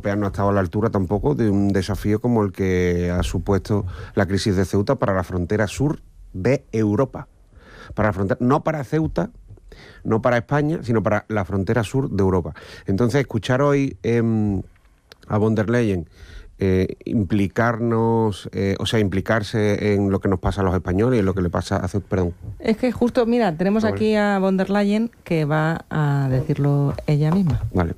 Europea no ha estado a la altura tampoco de un desafío como el que ha supuesto la crisis de Ceuta para la frontera sur de Europa. Para la frontera, no para Ceuta, no para España, sino para la frontera sur de Europa. Entonces, escuchar hoy a von der Leyen implicarse en lo que nos pasa a los españoles y en lo que le pasa a Ceuta, perdón. Es que justo, mira, tenemos aquí a von der Leyen que va a decirlo ella misma. Vale.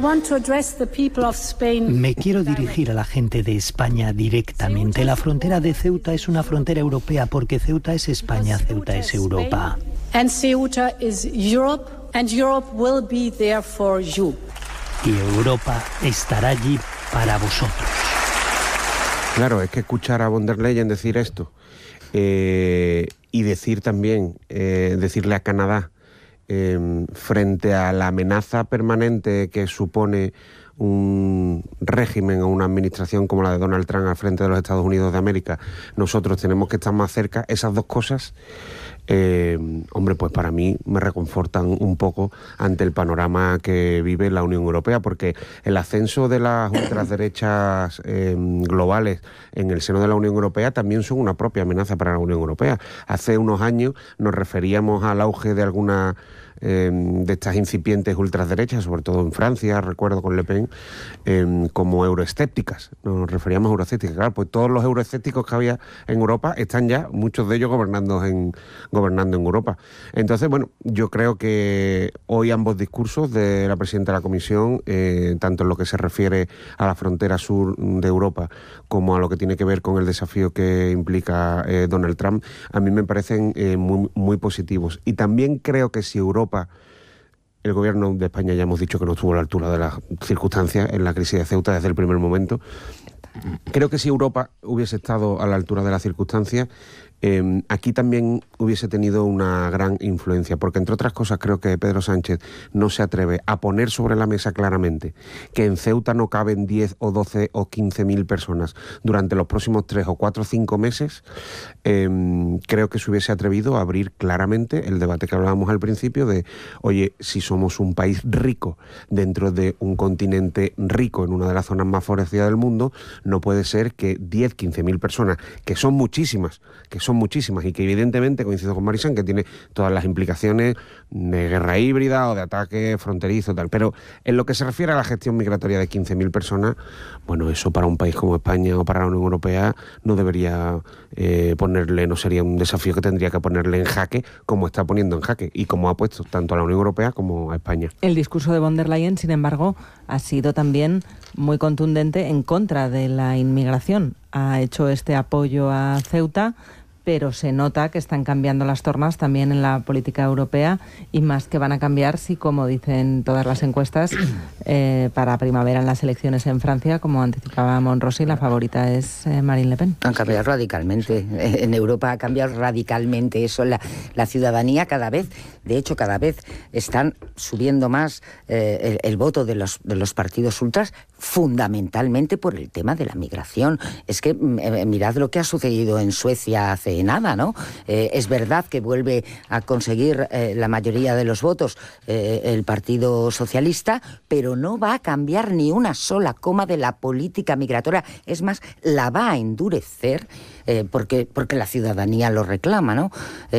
Me quiero dirigir a la gente de España directamente. La frontera de Ceuta es una frontera europea porque Ceuta es España, Ceuta es Europa. And Ceuta is Europe, and Europe will be there for you. Y Europa estará allí para vosotros. Claro, es que escuchar a von der Leyen decir esto y decir también, decirle a Canadá, frente a la amenaza permanente que supone un régimen o una administración como la de Donald Trump al frente de los Estados Unidos de América, nosotros tenemos que estar más cerca, esas dos cosas, hombre, pues para mí me reconfortan un poco ante el panorama que vive la Unión Europea, porque el ascenso de las ultraderechas globales en el seno de la Unión Europea también son una propia amenaza para la Unión Europea. Hace unos años nos referíamos al auge de alguna de estas incipientes ultraderechas, sobre todo en Francia, recuerdo con Le Pen, como euroescépticas. Nos referíamos a euroescépticas. Claro, pues todos los euroescépticos que había en Europa están ya, muchos de ellos gobernando en Europa. Entonces, bueno, yo creo que hoy ambos discursos de la presidenta de la Comisión, tanto en lo que se refiere a la frontera sur de Europa como a lo que tiene que ver con el desafío que implica Donald Trump, a mí me parecen muy, muy positivos. Y también creo que si Europa, el gobierno de España ya hemos dicho que no estuvo a la altura de las circunstancias en la crisis de Ceuta desde el primer momento. Creo que si Europa hubiese estado a la altura de las circunstancias, aquí también hubiese tenido una gran influencia, porque entre otras cosas creo que Pedro Sánchez no se atreve a poner sobre la mesa claramente que en Ceuta no caben 10 o 12 o 15.000 personas durante los próximos 3 o 4 o 5 meses. Creo que se hubiese atrevido a abrir claramente el debate que hablábamos al principio de, oye, si somos un país rico dentro de un continente rico en una de las zonas más favorecidas del mundo, no puede ser que 10, 15.000 personas, que son muchísimas y que evidentemente, coincido con Marisán, que tiene todas las implicaciones de guerra híbrida o de ataque fronterizo, tal. Pero en lo que se refiere a la gestión migratoria de 15.000 personas, bueno, eso para un país como España o para la Unión Europea no debería no sería un desafío que tendría que ponerle en jaque como está poniendo en jaque y como ha puesto tanto a la Unión Europea como a España. El discurso de von der Leyen, sin embargo, ha sido también muy contundente en contra de la inmigración. Ha hecho este apoyo a Ceuta, pero se nota que están cambiando las tornas también en la política europea, y más que van a cambiar si, como dicen todas las encuestas, para primavera en las elecciones en Francia, como anticipaba Monrosi, la favorita es Marine Le Pen. Han cambiado radicalmente. En Europa ha cambiado radicalmente eso. La ciudadanía cada vez están subiendo más el voto de los partidos ultras, fundamentalmente por el tema de la migración. Es que mirad lo que ha sucedido en Suecia hace nada, ¿no? Es verdad que vuelve a conseguir la mayoría de los votos el Partido Socialista, pero no va a cambiar ni una sola coma de la política migratoria. Es más, la va a endurecer porque la ciudadanía lo reclama, ¿no?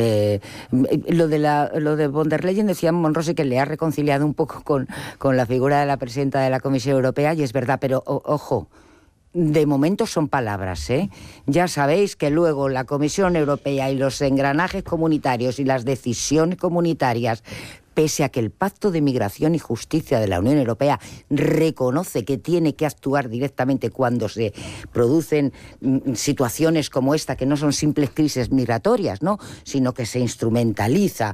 Lo de von der Leyen, decía Monrosi que le ha reconciliado un poco con la figura de la presidenta de la Comisión Europea, y es verdad, pero ojo, de momento son palabras, ¿eh? Ya sabéis que luego la Comisión Europea y los engranajes comunitarios y las decisiones comunitarias, pese a que el Pacto de Migración y Justicia de la Unión Europea reconoce que tiene que actuar directamente cuando se producen situaciones como esta, que no son simples crisis migratorias, ¿no?, sino que se instrumentaliza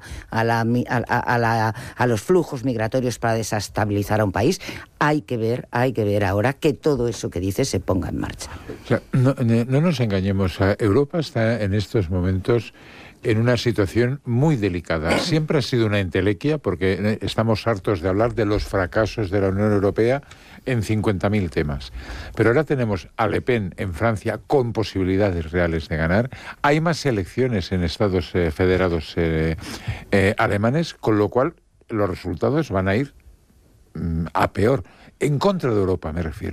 a los flujos migratorios para desestabilizar a un país, hay que ver ahora que todo eso que dice se ponga en marcha. O sea, no nos engañemos, Europa está en estos momentos en una situación muy delicada. Siempre ha sido una entelequia, porque estamos hartos de hablar de los fracasos de la Unión Europea en 50.000 temas. Pero ahora tenemos a Le Pen en Francia con posibilidades reales de ganar. Hay más elecciones en Estados Federados alemanes, con lo cual los resultados van a ir a peor. En contra de Europa, me refiero.